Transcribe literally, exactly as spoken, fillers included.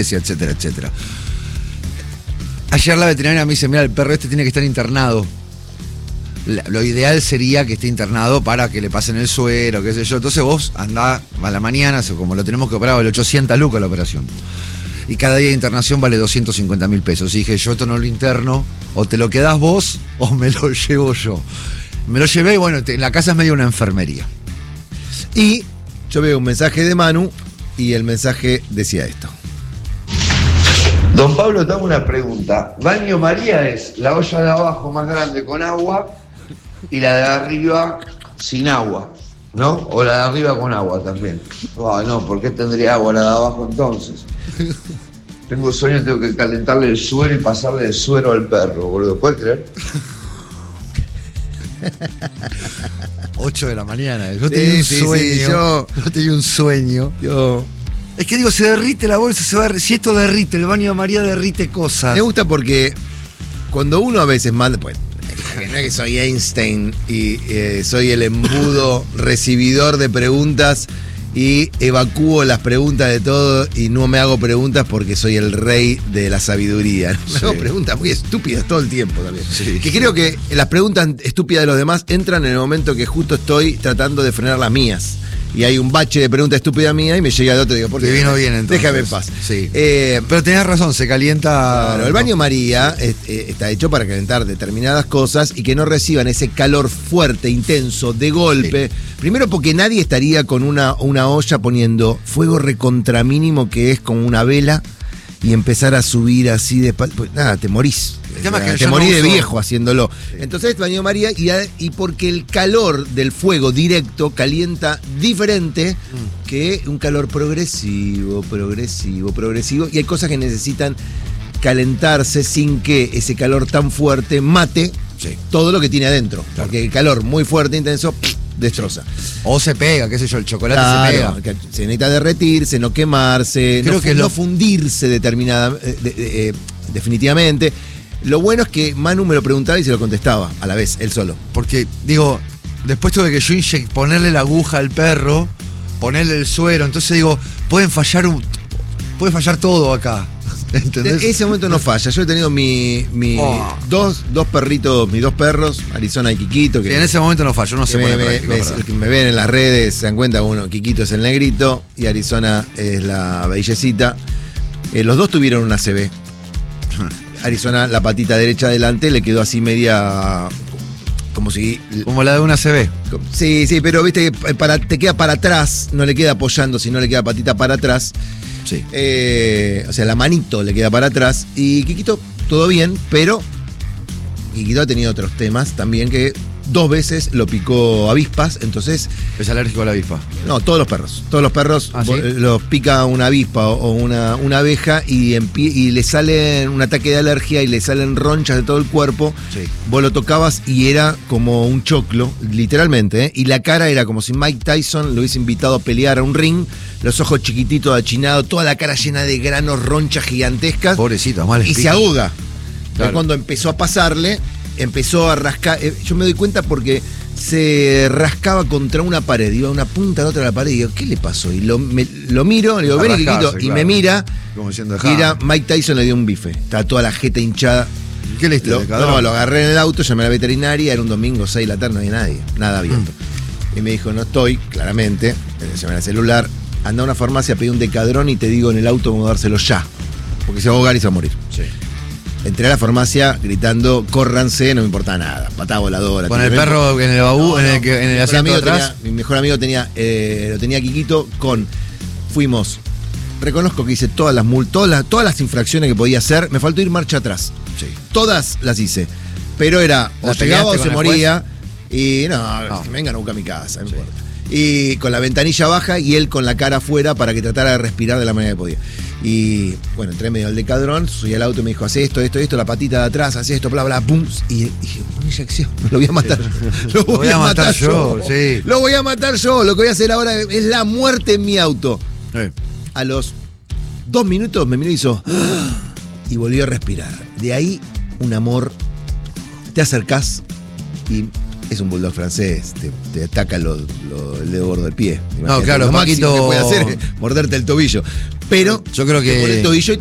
etcétera, etcétera. Ayer la veterinaria me dice, mira, el perro este tiene que estar internado. La, lo ideal sería que esté internado para que le pasen el suero, qué sé yo. Entonces vos andá a la mañana, como lo tenemos que operar, vale ochocientas lucas la operación. Y cada día de internación vale doscientos cincuenta mil pesos. Y dije, yo esto no lo interno, o te lo quedás vos, o me lo llevo yo. Me lo llevé y bueno, te, en la casa es medio una enfermería. Y yo veo un mensaje de Manu y el mensaje decía esto. Don Pablo, te hago una pregunta. Baño María es la olla de abajo más grande con agua y la de arriba sin agua, ¿no? O la de arriba con agua también. Ah, no, ¿por qué tendría agua la de abajo entonces? Tengo sueño, tengo que calentarle el suero y pasarle el suero al perro, boludo. ¿Puedes creer? ocho de la mañana. Yo Sí, tenía un sí, sueño. sí, yo- yo tenía un sueño. Yo... Es que digo, se derrite la bolsa, se va a derri- si esto derrite, el baño de María derrite cosas. Me gusta porque cuando uno a veces manda, pues, no es que soy Einstein y eh, soy el embudo recibidor de preguntas y evacúo las preguntas de todo y no me hago preguntas porque soy el rey de la sabiduría. Me Sí. hago preguntas muy estúpidas todo el tiempo también. Sí. Que creo que las preguntas estúpidas de los demás entran en el momento que justo estoy tratando de frenar las mías. Y hay un bache de pregunta estúpida mía y me llega de otro y digo, ¿por qué? Te vino bien entonces. Déjame en paz. Sí. Eh, Pero tenés razón, se calienta. Claro, el baño María es- eh, está hecho para calentar determinadas cosas y que no reciban ese calor fuerte, intenso, de golpe. Sí. Primero porque nadie estaría con una, una olla poniendo fuego recontramínimo que es como una vela y empezar a subir así de... Pues, nada, te morís. El tema es que te yo morís no de uso- viejo haciéndolo. Sí. Entonces baño María y, a- y porque el calor del fuego directo calienta diferente mm. que un calor progresivo, progresivo, progresivo. Y hay cosas que necesitan calentarse sin que ese calor tan fuerte mate sí. todo lo que tiene adentro. Claro. Porque el calor muy fuerte, intenso, pff, destroza. O se pega, qué sé yo, el chocolate claro, se pega. Se necesita derretirse, no quemarse, Creo no, que no lo... fundirse determinada, eh, de, de, eh, definitivamente. Lo bueno es que Manu me lo preguntaba y se lo contestaba a la vez, él solo. Porque, digo, después tuve que yo inyect, ponerle la aguja al perro, ponerle el suero, entonces digo, pueden fallar un, puede fallar todo acá. ¿Entendés? Ese momento no falla. Yo he tenido mi, mi oh. dos, dos perritos, mis dos perros, Arizona y Kikito. Que sí, en ese momento no falla, no se me, pone me, práctico, me, que me ven en las redes, se dan cuenta, uno, Kikito es el negrito y Arizona es la bellecita. Eh, los dos tuvieron una C B. Arizona, la patita derecha adelante, le quedó así media... Como si... Como la de una C B. Sí, sí, pero viste que para, te queda para atrás, no le queda apoyando, sino le queda patita para atrás. Sí. Eh, o sea, la manito le queda para atrás. Y Kikito, todo bien, pero Kikito ha tenido otros temas también que dos veces lo picó avispas, entonces... ¿Es alérgico a la avispa? No, todos los perros. Todos los perros ¿Ah, sí? los pica una avispa o una, una abeja y, empie- y le salen un ataque de alergia y le salen ronchas de todo el cuerpo. Sí. Vos lo tocabas y era como un choclo, literalmente, ¿eh? Y la cara era como si Mike Tyson lo hubiese invitado a pelear a un ring, los ojos chiquititos, achinados, toda la cara llena de granos, ronchas gigantescas. Pobrecito, mal Y se ahoga. Claro. Cuando empezó a pasarle, empezó a rascar. Eh, yo me doy cuenta porque se rascaba contra una pared, iba a una punta a la otra de la pared y digo, ¿qué le pasó? Y lo, me, lo miro, le digo, ven, Kikito, y me mira, como diciendo, y era Mike Tyson le dio un bife. Estaba toda la jeta hinchada. ¿Qué le hiciste? Lo, no, lo agarré en el auto, llamé a la veterinaria, era un domingo, seis de la tarde, no había nadie, nada abierto. Mm. Y me dijo, no estoy, claramente, llamé al celular, anda a una farmacia, pedí un Decadrón y te digo en el auto cómo dárselo ya. Porque se va a ahogar y se va a morir. Sí. Entré a la farmacia gritando, córranse, no me importaba nada, patada voladora. Con el perro en el baúl, no, en el, en el asiento de atrás. Tenía, mi mejor amigo tenía, eh, lo tenía Kikito con, fuimos, reconozco que hice todas las multas, todas las, todas las infracciones que podía hacer, me faltó ir marcha atrás. Sí. Todas las hice, pero era, o pegaba o se moría, y no, no, que me vengan a buscar a mi casa, no sí. importa. Y con la ventanilla baja y él con la cara afuera para que tratara de respirar de la manera que podía. Y bueno, entré medio al Decadrón, subí al auto y me dijo, hace esto, esto, esto, la patita de atrás, hace esto, bla, bla, pum. Y dije, una inyección, lo voy a matar. Sí. Lo, voy lo voy a matar, matar yo, yo. Sí. Lo voy a matar yo, lo que voy a hacer ahora es la muerte en mi auto. Sí. A los dos minutos me miró y hizo, y volvió a respirar. De ahí, un amor, te acercás y... Es un bulldog francés, te, te ataca lo, lo, el dedo gordo del pie. Imagínate, no, claro, lo máximo que puede hacer es morderte el tobillo. pero Yo creo te pone el que. tobillo y